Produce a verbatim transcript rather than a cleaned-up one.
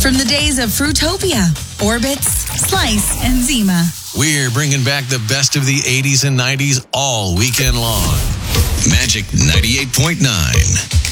From the days of Fruitopia, Orbits, Slice, and Zima. We're bringing back the best of the eighties and nineties all weekend long. Magic ninety-eight point nine.